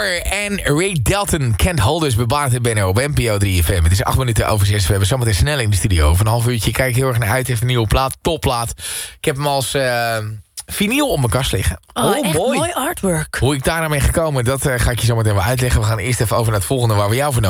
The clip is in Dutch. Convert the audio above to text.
Paramore en Ray Dalton. Kent Holders bebaard en Benno op NPO 3FM. Het is 8 minuten over 6. We hebben zometeen snel in de studio. Over een half uurtje kijk ik heel erg naar uit. Heeft een nieuwe plaat, topplaat. Ik heb hem als vinyl op mijn kast liggen. Echt mooi artwork. Hoe ik daar nou mee gekomen, dat ga ik je zo meteen wel uitleggen. We gaan eerst even over naar het volgende waar we jou voor nodig